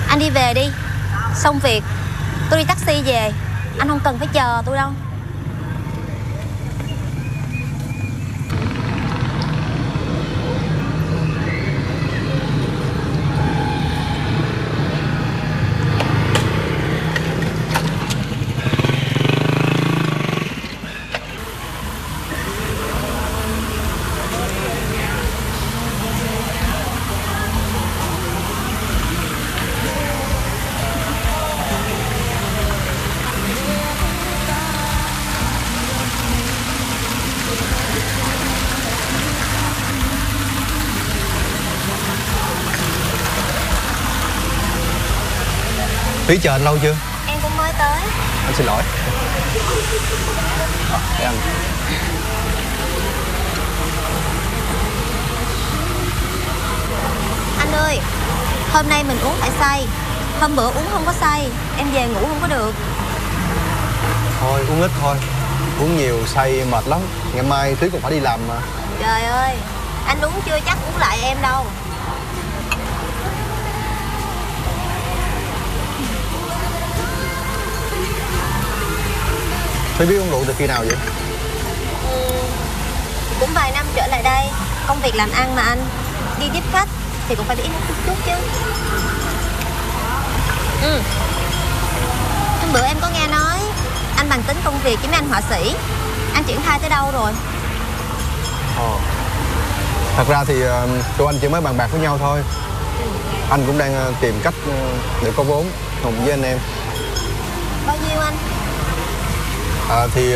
Anh đi về đi. Xong việc tôi đi taxi về. Anh không cần phải chờ tôi đâu. Thúy chờ anh lâu chưa? Em cũng mới tới. Anh xin lỗi. Để anh. Anh ơi, hôm nay mình uống phải say. Hôm bữa uống không có say, em về ngủ không có được. Thôi uống ít thôi. Uống nhiều say mệt lắm. Ngày mai Thúy còn phải đi làm mà. Trời ơi, anh uống chưa chắc uống lại em đâu. Thúy biết uống rượu từ khi nào vậy? Cũng vài năm trở lại đây. Công việc làm ăn mà anh. Đi tiếp khách thì cũng phải biết uống chút chút chứ. Hôm bữa em có nghe nói anh bàn tính công việc với mấy anh họa sĩ. Anh triển khai tới đâu rồi? Thật ra thì tụi anh chỉ mới bàn bạc với nhau thôi. Anh cũng đang tìm cách để có vốn cùng với anh em. Bao nhiêu anh? Thì